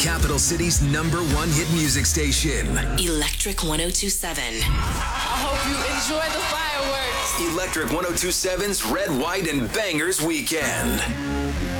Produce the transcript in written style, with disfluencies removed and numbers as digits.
capital city's #1 hit music station. Electric 1027. I hope you enjoy the fireworks. Electric 1027's Red, White, and Bangers Weekend.